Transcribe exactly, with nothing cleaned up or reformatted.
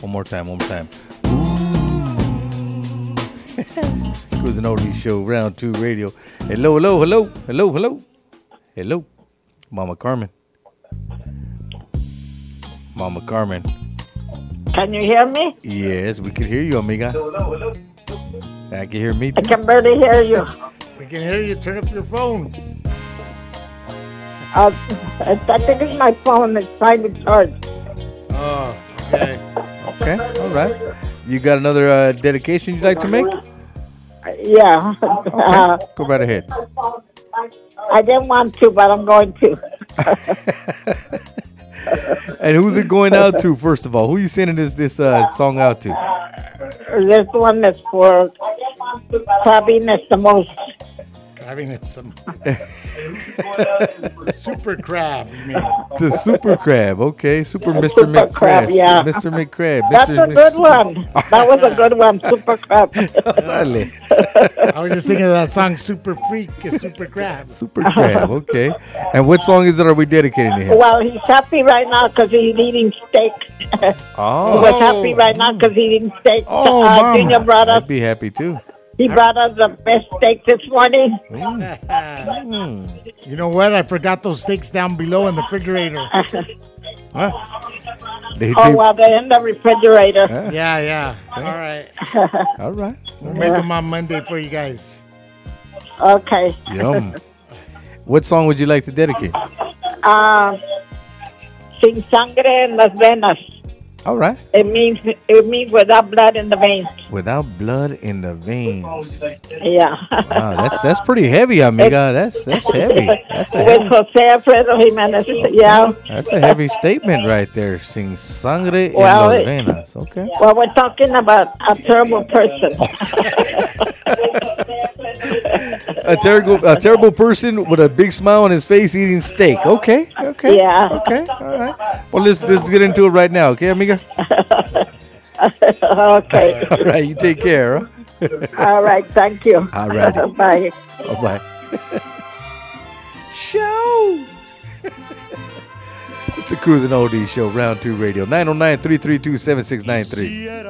One more time, one more time. Cruising Oldies Show, Round two Radio. Hello, hello, hello, hello, hello. Hello. Mama Carmen. Mama Carmen. Can you hear me? Yes, we can hear you, amiga. Hello, hello, hello. I can hear me too. I can barely hear you. We can hear you. Turn up your phone. Uh, I think it's my phone. It's trying to charge. Oh, okay. Okay, all right. You got another uh, dedication you'd like to make? Yeah. Okay, Uh, go right ahead. I didn't want to, but I'm going to. And who's it going out to, first of all? Who are you sending this this uh, song out to? This one is for crabbiness the most. Crabbiness the Super crab, you mean? The Super Crab, okay. Super Mister Super McCrab. Crab, yeah. Mister McCrab. That's Mister a good one. That was a good one, Super Crab. Dale. I was just thinking of that song, Super Freak, Super Crab. Super Crab, okay. And what song is it are we dedicating to him? Well, he's happy right now because he's eating steak. Oh. He was happy right now because he's eating steak. Oh, uh, Mama. Junior brought us, I'd be happy too. he brought us the best steak this morning. Mm. You know what? I forgot those steaks down below in the refrigerator. Huh? They, Oh, they- well, they're in the refrigerator. Huh? Yeah, yeah. All right. All right. We'll make them on Monday for you guys. Okay. Yum. What song would you like to dedicate? Uh, Sin sangre en las venas. All right. It means it means without blood in the veins. Without blood in the veins. Yeah. Wow, that's that's pretty heavy, amiga. That's that's heavy. That's a With heavy, Jose Alfredo Jimenez. Yeah. that's a heavy statement right there. Sin sangre en Well, las it- venas. Okay. Well, we're talking about a terrible person. A terrible a terrible person with a big smile on his face eating steak. Okay. Okay. Yeah. Okay. All right. Well, let's let's get into it right now. Okay, amiga. Okay. All right. You take care. Huh? All right. Thank you. All righty. Bye. Bye bye. Show. It's the Cruising Oldies Show, Round two Radio. nine oh nine, three three two, seven six nine three.